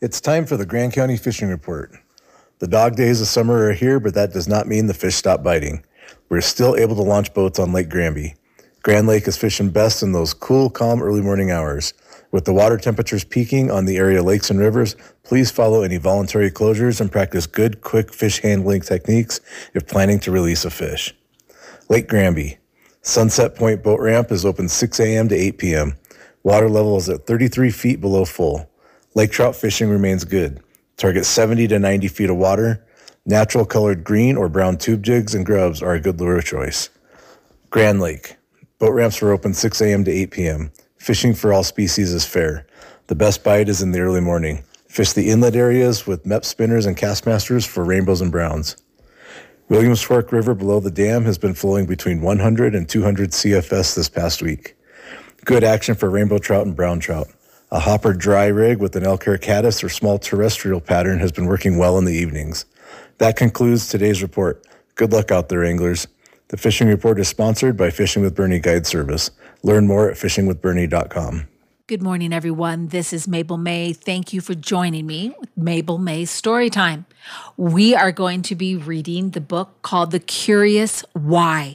It's time for the Grand County Fishing Report. The dog days of summer are here, but that does not mean the fish stop biting. We're still able to launch boats on Lake Granby. Grand Lake is fishing best in those cool, calm early morning hours. With the water temperatures peaking on the area lakes and rivers, please follow any voluntary closures and practice good, quick fish handling techniques if planning to release a fish. Lake Granby. Sunset Point Boat Ramp is open 6 a.m. to 8 p.m. Water level is at 33 feet below full. Lake trout fishing remains good. Target 70 to 90 feet of water. Natural colored green or brown tube jigs and grubs are a good lure choice. Grand Lake. Boat ramps are open 6 a.m. to 8 p.m. Fishing for all species is fair. The best bite is in the early morning. Fish the inlet areas with MEP spinners and Castmasters for rainbows and browns. Williams Fork River below the dam has been flowing between 100 and 200 CFS this past week. Good action for rainbow trout and brown trout. A hopper dry rig with an elk hair caddis or small terrestrial pattern has been working well in the evenings. That concludes today's report. Good luck out there, anglers. The Fishing Report is sponsored by Fishing with Bernie Guide Service. Learn more at fishingwithbernie.com. Good morning, everyone. This is Mabel May. Thank you for joining me with Mabel May Storytime. We are going to be reading the book called The Curious Why.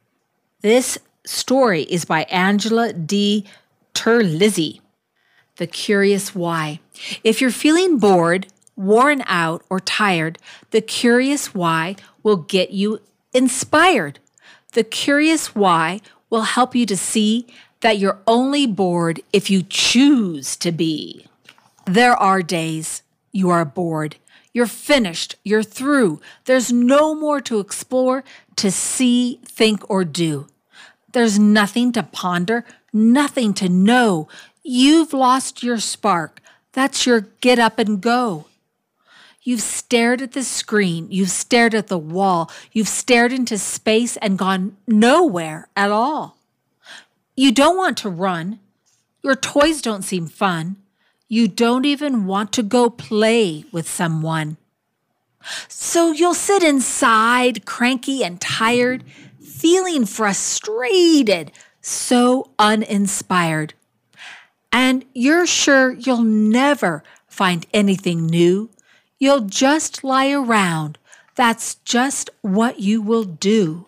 This story is by Angela D. Terlizzi. The Curious Why. If you're feeling bored, worn out, or tired, The Curious Why will get you inspired. The Curious Why will help you to see that you're only bored if you choose to be. There are days you are bored. You're finished. You're through. There's no more to explore, to see, think, or do. There's nothing to ponder, nothing to know. You've lost your spark. That's your get up and go. You've stared at the screen. You've stared at the wall. You've stared into space and gone nowhere at all. You don't want to run. Your toys don't seem fun. You don't even want to go play with someone. So you'll sit inside, cranky and tired, feeling frustrated, so uninspired. And you're sure you'll never find anything new. You'll just lie around. That's just what you will do.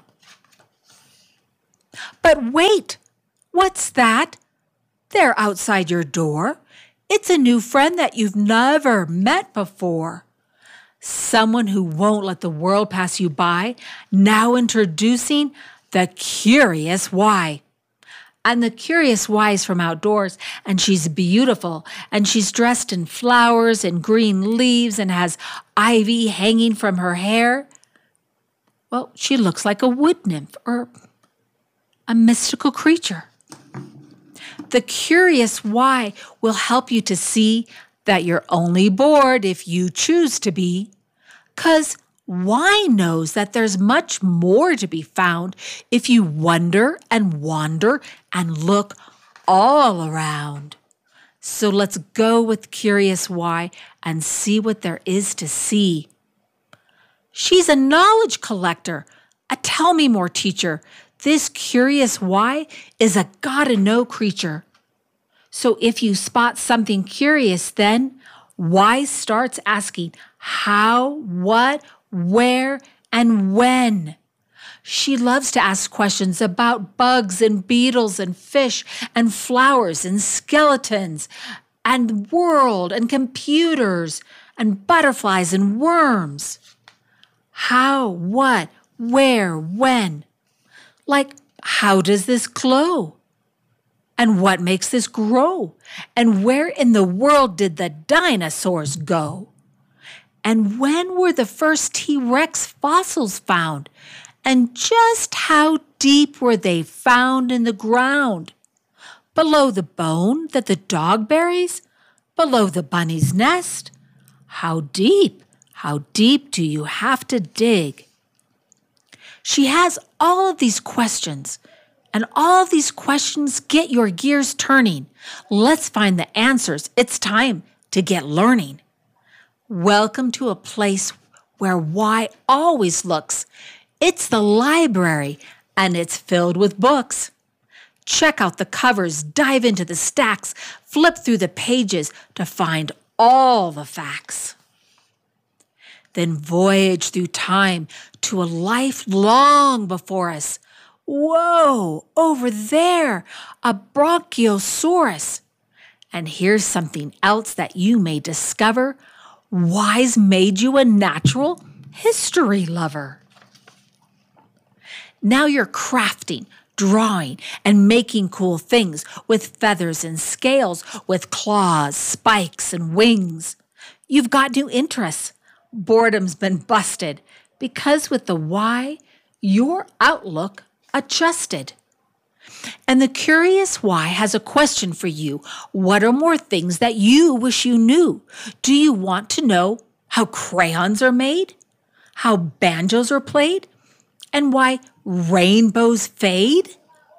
But wait, what's that? They're outside your door. It's a new friend that you've never met before. Someone who won't let the world pass you by, now introducing The Curious Why. And The Curious Why is from outdoors, and she's beautiful, and she's dressed in flowers and green leaves and has ivy hanging from her hair. Well, she looks like a wood nymph or a mystical creature. The Curious Why will help you to see that you're only bored if you choose to be, 'cause why knows that there's much more to be found if you wonder and wander and look all around. So let's go with Curious Why and see what there is to see. She's a knowledge collector, a tell-me-more teacher. This Curious Why is a gotta-know creature. So if you spot something curious, then Why starts asking how, what, where, and when. She loves to ask questions about bugs and beetles and fish and flowers and skeletons and the world and computers and butterflies and worms. How, what, where, when. Like, how does this glow? And what makes this grow? And where in the world did the dinosaurs go? And when were the first T-Rex fossils found? And just how deep were they found in the ground? Below the bone that the dog buries? Below the bunny's nest? How deep do you have to dig? She has all of these questions, and all of these questions get your gears turning. Let's find the answers. It's time to get learning. Welcome to a place where why always looks. It's the library, and it's filled with books. Check out the covers, dive into the stacks, flip through the pages to find all the facts. Then voyage through time to a life long before us. Whoa, over there, a Brachiosaurus. And here's something else that you may discover. Wise made you a natural history lover. Now you're crafting, drawing, and making cool things with feathers and scales, with claws, spikes, and wings. You've got new interests. Boredom's been busted because with the why, your outlook adjusted. And the Curious Why has a question for you. What are more things that you wish you knew? Do you want to know how crayons are made? How banjos are played? And why rainbows fade?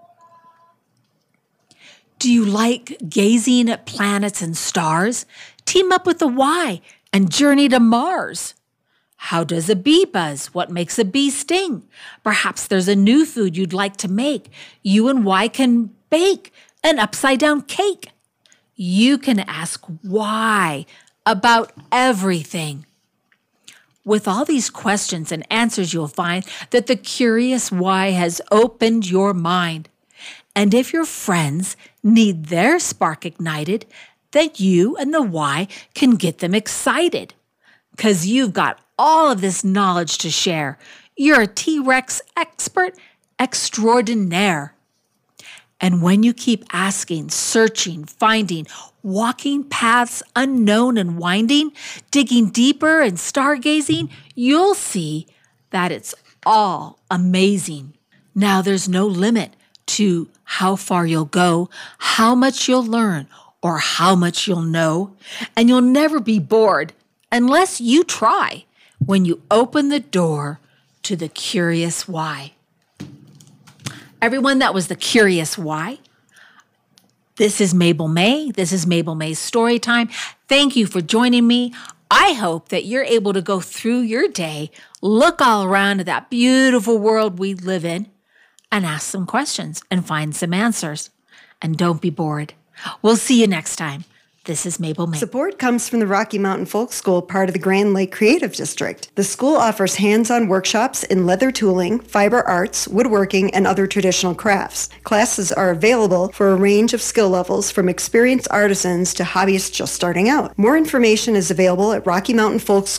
Do you like gazing at planets and stars? Team up with the why and journey to Mars. How does a bee buzz? What makes a bee sting? Perhaps there's a new food you'd like to make. You and why can bake an upside-down cake. You can ask why about everything. With all these questions and answers, you'll find that the Curious Why has opened your mind. And if your friends need their spark ignited, then you and the why can get them excited. 'Cause you've got all of this knowledge to share. You're a T-Rex expert extraordinaire. And when you keep asking, searching, finding, walking paths unknown and winding, digging deeper and stargazing, you'll see that it's all amazing. Now there's no limit to how far you'll go, how much you'll learn, or how much you'll know. And you'll never be bored unless you try when you open the door to the Curious Why. Everyone, that was the Curious Why. This is Mabel May. This is Mabel May's Story Time. Thank you for joining me. I hope that you're able to go through your day, look all around at that beautiful world we live in, and ask some questions and find some answers. And don't be bored. We'll see you next time. This is Mabel May. Support comes from the Rocky Mountain Folk School, part of the Grand Lake Creative District. The school offers hands-on workshops in leather tooling, fiber arts, woodworking, and other traditional crafts. Classes are available for a range of skill levels from experienced artisans to hobbyists just starting out. More information is available at Rocky Mountain Folk School